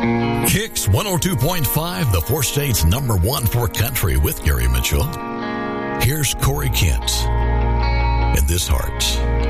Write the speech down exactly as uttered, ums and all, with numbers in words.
Kicks one oh two point five, the four states number one for country with Gary Mitchell. Here's Corey Kent and This Heart.